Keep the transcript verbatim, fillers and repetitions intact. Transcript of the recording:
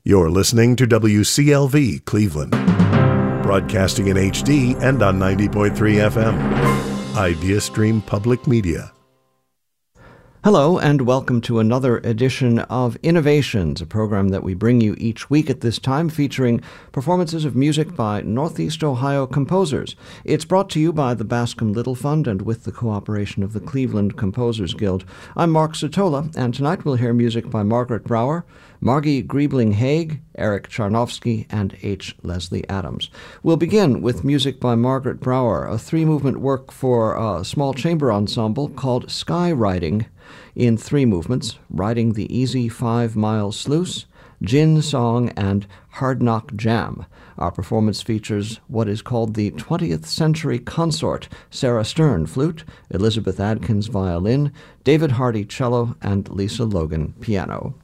You're listening to W C L V Cleveland, broadcasting in H D and on ninety point three F M. IdeaStream Public Media. Hello, and welcome to another edition of Innovations, a program that we bring you each week at this time featuring performances of music by Northeast Ohio composers. It's brought to you by the Bascom Little Fund and with the cooperation of the Cleveland Composers Guild. I'm Mark Sotola, and tonight we'll hear music by Margaret Brower, Margie Griebling-Haig, Eric Charnovsky, and H. Leslie Adams. We'll begin with music by Margaret Brower, a three-movement work for a small chamber ensemble called Sky Riding, in three movements: Riding the Easy Five-Mile Sluice, Gin Song, and Hard Knock Jam. Our performance features what is called the twentieth Century Consort: Sarah Stern, flute, Elizabeth Adkins, violin, David Hardy, cello, and Lisa Logan, piano.